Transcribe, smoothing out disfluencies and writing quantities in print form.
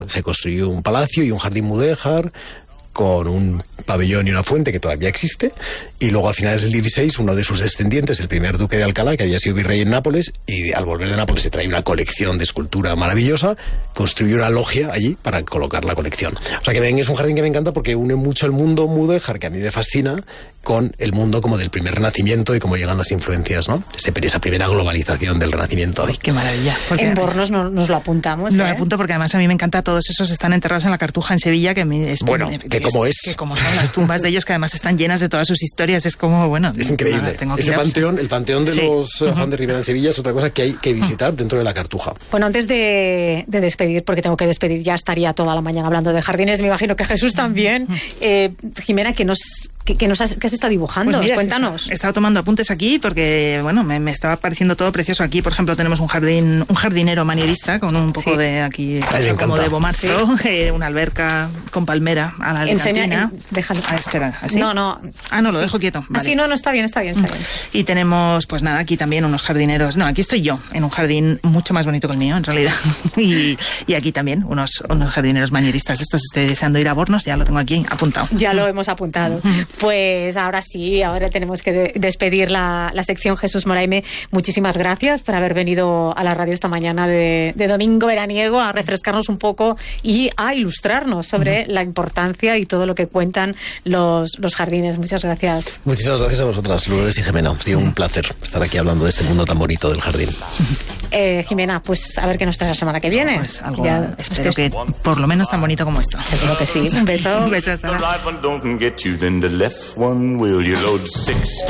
se construyó un palacio y un jardín mudéjar con un pabellón y una fuente que todavía existe, y luego a finales del 16 uno de sus descendientes, el primer duque de Alcalá, que había sido virrey en Nápoles, y al volver de Nápoles se trae una colección de escultura maravillosa, construyó una logia allí para colocar la colección. O sea que ven, es un jardín que me encanta porque une mucho el mundo mudéjar, que a mí me fascina, con el mundo como del primer Renacimiento y cómo llegan las influencias, ¿no? Esa primera globalización del Renacimiento. ¡Ay, qué maravilla! Porque en Bornos nos lo apuntamos. Lo apunto porque además a mí me encanta, todos esos están enterrados en la Cartuja en Sevilla, que es... Bueno, que como es... Que como son las tumbas de ellos, que además están llenas de todas sus historias, es como, bueno... Es increíble. Nada, ese panteón, el panteón de los Juan de Ribera en Sevilla es otra cosa que hay que visitar dentro de la Cartuja. Bueno, antes de despedir, porque tengo que despedir, ya estaría toda la mañana hablando de jardines, me imagino que Jesús también. Jimena, ¿qué has estado dibujando? Pues mira, cuéntanos. He estado tomando apuntes aquí porque, bueno, me estaba pareciendo todo precioso aquí. Por ejemplo, tenemos un jardinero manierista con un poco de aquí, como de bomastro, una alberca con palmera a la alicantina. Déjalo. Espera, ¿así? No. No, lo dejo quieto. Vale. Así no, está bien. Y tenemos, pues nada, aquí también unos jardineros. No, aquí estoy yo, en un jardín mucho más bonito que el mío, en realidad. y aquí también unos jardineros manieristas. Estoy deseando ir a Bornos, ya lo tengo aquí apuntado. Ya lo hemos apuntado. Pues ahora sí, ahora tenemos que despedir la sección. Jesús Moraime, muchísimas gracias por haber venido a la radio esta mañana de domingo veraniego a refrescarnos un poco y a ilustrarnos sobre la importancia y todo lo que cuentan los jardines. Muchas gracias. Muchísimas gracias a vosotras, Lourdes y Jimena. Ha sido un placer estar aquí hablando de este mundo tan bonito del jardín. Jimena, pues a ver qué nos trae la semana que viene. Pues algo, espero que por lo menos tan bonito como esto. Seguro que sí. Un beso. Un beso, hasta luego. Left one, will you load 6